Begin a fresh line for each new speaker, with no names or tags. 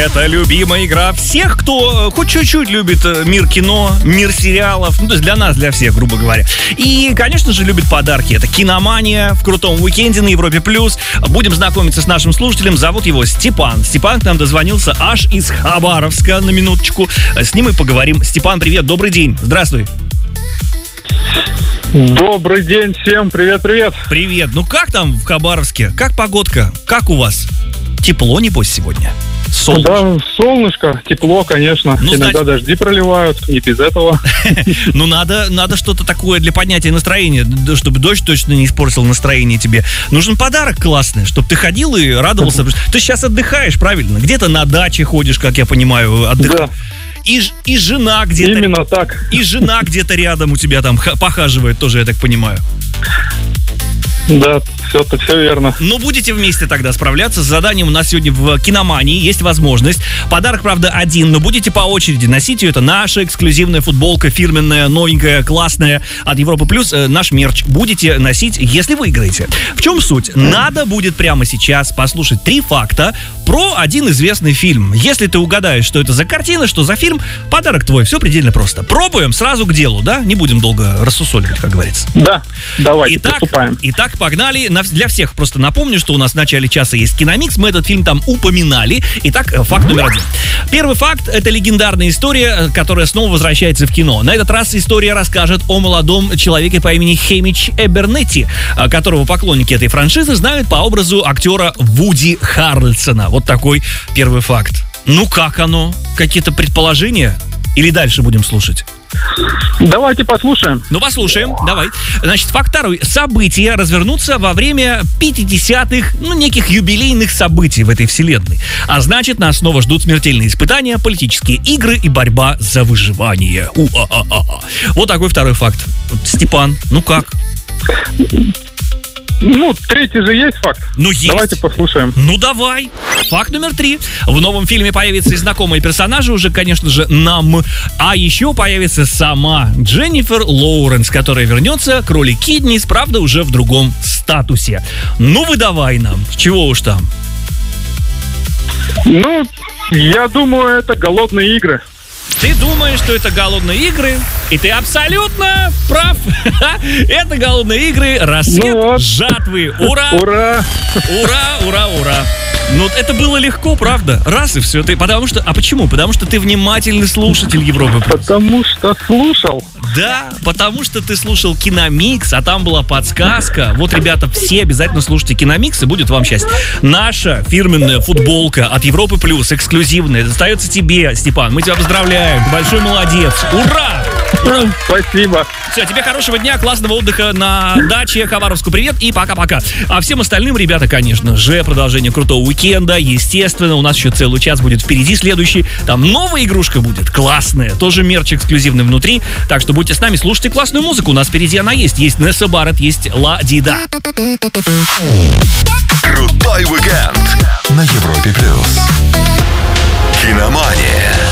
Это любимая игра всех, кто хоть чуть-чуть любит мир кино, мир сериалов. Ну, то есть для нас, для всех, грубо говоря. И, конечно же, любит подарки. Это «Киномания» в крутом уикенде на Европе+. Будем знакомиться с нашим слушателем. Зовут его Степан. Степан к нам дозвонился аж из Хабаровска, на минуточку. С ним и поговорим. Степан, привет, добрый день. Здравствуй.
Добрый день всем, привет-привет.
Привет. Ну как там в Хабаровске? Как погодка? Как у вас? Тепло, небось, сегодня? Солнышко?
Да, солнышко, тепло, конечно.
Ну,
иногда дожди проливают, не без этого.
Ну, надо что-то такое для поднятия настроения, чтобы дождь точно не испортил настроение тебе. Нужен подарок классный, чтобы ты ходил и радовался. Ты сейчас отдыхаешь, правильно? Где-то на даче ходишь, как я понимаю, отдыхаешь. Да. И жена где-то...
Именно так.
И жена где-то рядом у тебя там похаживает тоже, я так понимаю.
Да, все верно.
Ну, будете вместе тогда справляться с заданием. У нас сегодня в «Киномании» есть возможность. Подарок, правда, один, но будете по очереди носить ее. Это наша эксклюзивная футболка, фирменная, новенькая, классная от Европы+. Наш мерч будете носить, если выиграете. В чем суть? Надо будет прямо сейчас послушать 3 факта про один известный фильм. Если ты угадаешь, что это за картина, что за фильм, подарок твой. Все предельно просто. Пробуем сразу к делу, да? Не будем долго рассусоливать, как говорится.
Да, давайте приступаем.
Итак, погнали. Для всех просто напомню, что у нас в начале часа есть киномикс. Мы этот фильм там упоминали. Итак, факт номер 1. Первый факт — это легендарная история, которая снова возвращается в кино. На этот раз история расскажет о молодом человеке по имени Хэмич Эбернетти, которого поклонники этой франшизы знают по образу актера Вуди Харрельсона. Вот такой первый факт. Ну как оно? Какие-то предположения? Или дальше будем слушать?
Давайте послушаем.
Ну, послушаем, давай. Значит, факт второй. События развернутся во время 50-х, неких юбилейных событий в этой вселенной. А значит, нас снова ждут смертельные испытания, политические игры и борьба за выживание. Вот такой второй факт. Степан, ну как?
Ну, третий же есть факт.
Ну, есть.
Давайте послушаем.
Ну, давай. Факт номер 3. В новом фильме появятся и знакомые персонажи уже, конечно же, нам. А еще появится сама Дженнифер Лоуренс, которая вернется к роли Китнис, правда, уже в другом статусе. Ну, выдавай нам. Чего уж там?
Ну, я думаю, это «Голодные игры».
Ты думаешь, что это «Голодные игры», и ты абсолютно прав. Это «Голодные игры», рассвет жатвы. Ура!
Ура!
Ура, ура, ура. Ну, это было легко, правда? Раз и все. А почему? Потому что ты внимательный слушатель Европы+.
Потому что слушал.
Да, потому что ты слушал «Киномикс», а там была подсказка. Вот, ребята, все обязательно слушайте «Киномикс», и будет вам счастье. Наша фирменная футболка от Европы+, эксклюзивная, достается тебе, Степан. Мы тебя поздравляем. Ты большой молодец. Ура!
Спасибо.
Все, тебе хорошего дня, классного отдыха на даче. Хабаровску привет и пока-пока. А всем остальным, ребята, конечно же, продолжение крутого уикенда. Естественно, у нас еще целый час будет впереди следующий. Там новая игрушка будет, классная. Тоже мерч эксклюзивный внутри. Так что будьте с нами, слушайте классную музыку. У нас впереди она есть. Есть Несса Барретт, есть Ла Дида.
Крутой уикенд на Европе+. Киномания.